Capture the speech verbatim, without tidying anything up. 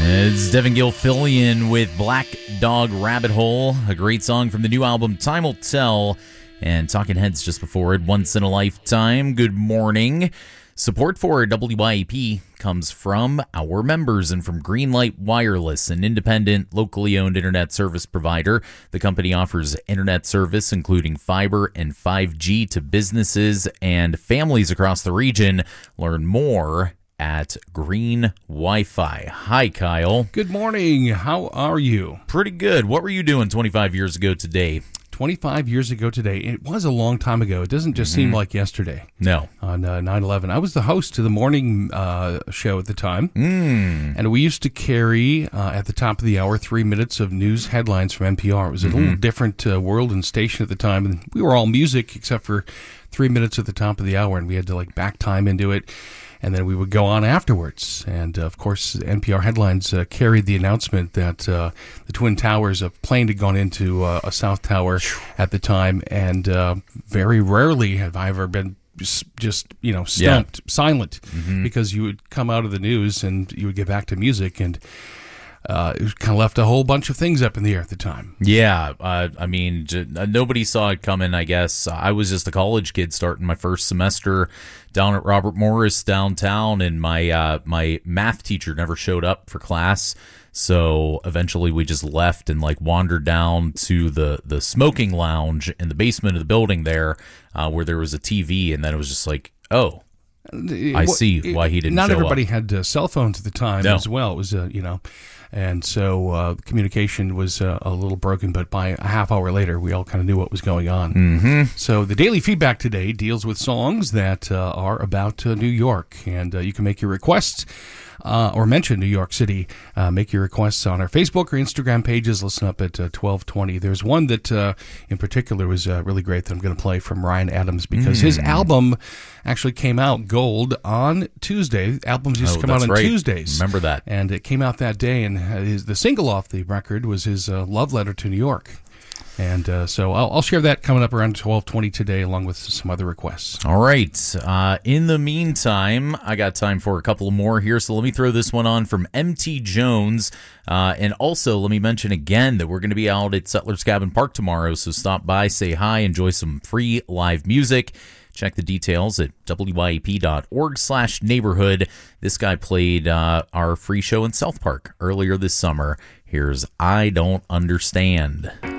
It's Devin Gilfillian with Black Dog Rabbit Hole, a great song from the new album Time Will Tell, and Talking Heads just before it, Once in a Lifetime. Good morning. Support for W Y A P comes from our members and from Greenlight Wireless, an independent, locally owned internet service provider. The company offers internet service, including fiber and five G to businesses and families across the region. Learn more at Green Wi-Fi. Hi, Kyle. Good morning. How are you? Pretty good. What were you doing twenty-five years ago today? twenty-five years ago today. It was a long time ago. It doesn't just mm-hmm. seem like yesterday. No. On uh, nine eleven. I was the host of the morning uh, show at the time. Mm. And we used to carry, uh, at the top of the hour, three minutes of news headlines from N P R. It was a mm-hmm. little different uh, world and station at the time. And we were all music except for three minutes at the top of the hour. And we had to, like, back time into it. And then we would go on afterwards. And, uh, of course, N P R headlines uh, carried the announcement that uh, the Twin Towers, a plane had gone into uh, a South Tower at the time. And uh, very rarely have I ever been just, just you know, stumped, yeah. silent, mm-hmm. because you would come out of the news and you would get back to music. And uh, it kind of left a whole bunch of things up in the air at the time. Yeah. Uh, I mean, j- nobody saw it coming, I guess. I was just a college kid starting my first semester down at Robert Morris downtown, and my uh, my math teacher never showed up for class. So eventually we just left and like wandered down to the, the smoking lounge in the basement of the building there, uh, where there was a T V, and then it was just like, oh, I see why he didn't show up. Not everybody had uh, cell phones at the time no. as well. It was, uh, you know, and so uh, communication was uh, a little broken, but by a half hour later, we all kind of knew what was going on. Mm-hmm. So the daily feedback today deals with songs that uh, are about uh, New York, and uh, you can make your requests uh, or mention New York City. Uh, make your requests on our Facebook or Instagram pages. Listen up at uh, twelve twenty. There's one that uh, in particular was uh, really great that I'm going to play from Ryan Adams, because mm. his album actually came out gold on Tuesday. Albums used oh, to come out on right. Tuesdays. Remember that. And it came out that day, and his, the single off the record was his uh, love letter to New York. And uh, so I'll, I'll share that coming up around twelve twenty today, along with some other requests. All right. Uh, in the meantime, I got time for a couple more here, so let me throw this one on from M T Jones. Uh, and also, let me mention again that we're going to be out at Settlers Cabin Park tomorrow, so stop by, say hi, enjoy some free live music. Check the details at W Y A P dot org slash neighborhood. This guy played uh, our free show in South Park earlier this summer. Here's I Don't Understand.